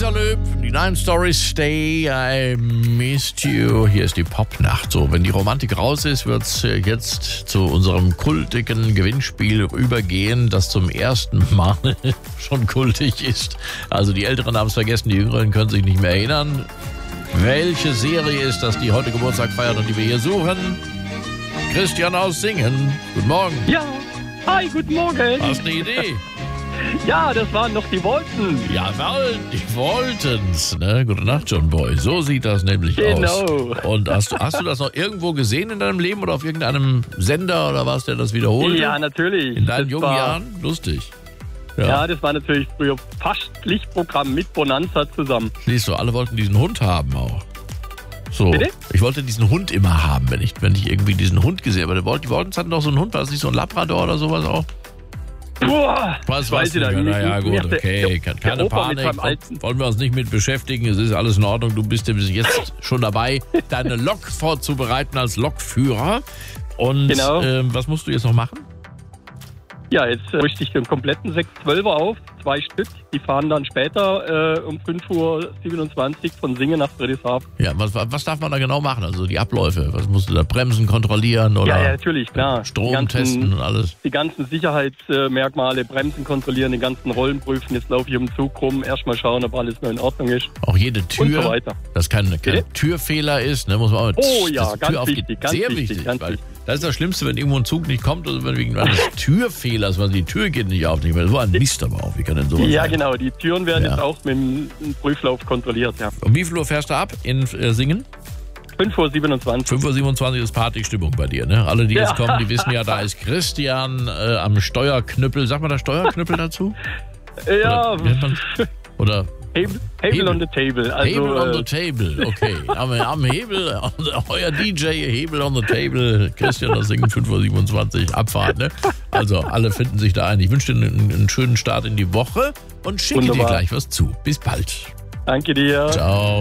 Lisa Löb, die 9 Stories Stay, I Missed You. Hier ist die Popnacht. So, wenn die Romantik raus ist, wird es jetzt zu unserem kultigen Gewinnspiel übergehen, das zum ersten Mal schon kultig ist. Also die Älteren haben es vergessen, die Jüngeren können sich nicht mehr erinnern. Welche Serie ist das, die heute Geburtstag feiert und die wir hier suchen? Christian aus Singen. Guten Morgen. Ja, hi, guten Morgen. Hast du eine Idee? Ja, das waren noch die Wolken. Jawohl, die wollten's. Ne? Gute Nacht, John Boy. So sieht das nämlich aus. Genau. Und hast du das noch irgendwo gesehen in deinem Leben oder auf irgendeinem Sender oder was, der das wiederholt? Ja, natürlich. In deinen Das jungen war- Jahren? Lustig. Ja, das war natürlich früher fast Pflichtprogramm mit Bonanza zusammen. Siehst du, alle wollten diesen Hund haben auch. So. Bitte? Ich wollte diesen Hund immer haben, wenn ich irgendwie diesen Hund gesehen habe. Die Woltens hatten doch so einen Hund, war das nicht so ein Labrador oder sowas auch? Boah, Was weiß ich nicht? nicht. Naja, Mir gut, ist okay. der Keine Opa mit Panik. seinem alten- Wollen wir uns nicht mit beschäftigen. Es ist alles in Ordnung. Du bist jetzt schon dabei, deine Lok vorzubereiten als Lokführer. Und Genau. Was musst du jetzt noch machen? Ja, jetzt richte ich den kompletten 612er auf, 2 Stück. Die fahren dann später um 5:27 Uhr von Singen nach Friedrichshafen. Ja, was darf man da genau machen? Also die Abläufe. Was musst du da bremsen, kontrollieren oder Ja, natürlich, klar. Strom testen und alles? Die ganzen Sicherheitsmerkmale, Bremsen kontrollieren, die ganzen Rollen prüfen. Jetzt laufe ich um den Zug rum, erstmal schauen, ob alles noch in Ordnung ist. Auch jede Tür, Und so weiter. dass kein Bitte? Türfehler ist, ne? Muss man auch Oh ja, dass die ganz Tür aufgeht. wichtig, ganz Sehr wichtig, wichtig, ganz weil wichtig. das ist das Schlimmste, wenn irgendwo ein Zug nicht kommt oder wenn wegen eines Türfehlers, weil die Tür geht nicht auf. So ein Mist aber auch. Wie kann denn sowas Ja, sein? genau. Die Türen werden Ja. jetzt auch mit dem Prüflauf kontrolliert, ja. Um wie viel Uhr fährst du ab in Singen? 5:27 Uhr. 5:27 Uhr ist Partystimmung bei dir, ne? Alle, die jetzt Ja. kommen, die wissen ja, da ist Christian am Steuerknüppel. Sag mal da Steuerknüppel dazu? Ja, Oder, nennt man's? Oder Hebel on the table. Also, Hebel on the table, okay. Am Hebel, euer DJ, Hebel on the table, Christian aus Singen, 5:27 Uhr, Abfahrt, ne? Also, alle finden sich da ein. Ich wünsche dir einen schönen Start in die Woche und schicke dir Wunderbar. gleich was zu. Bis bald. Danke dir. Ciao.